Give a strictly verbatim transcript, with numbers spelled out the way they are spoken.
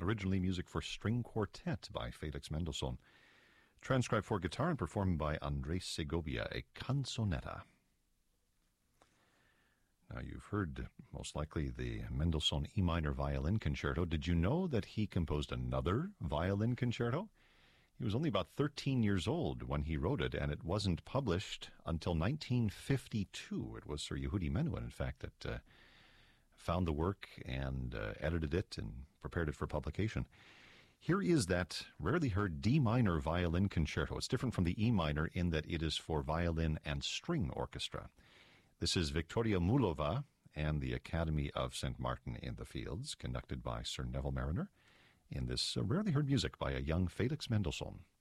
originally music for string quartet by Felix Mendelssohn. Transcribed for guitar and performed by Andres Segovia, a canzonetta. Now, you've heard, most likely, the Mendelssohn E minor violin concerto. Did you know that he composed another violin concerto? He was only about thirteen years old when he wrote it, and it wasn't published until nineteen fifty-two. It was Sir Yehudi Menuhin, in fact, that uh, found the work and uh, edited it and prepared it for publication. Here is that rarely heard D minor violin concerto. It's different from the E minor in that it is for violin and string orchestra. This is Victoria Mulova and the Academy of Saint Martin in the Fields, conducted by Sir Neville Mariner, in this uh, rarely heard music by a young Felix Mendelssohn.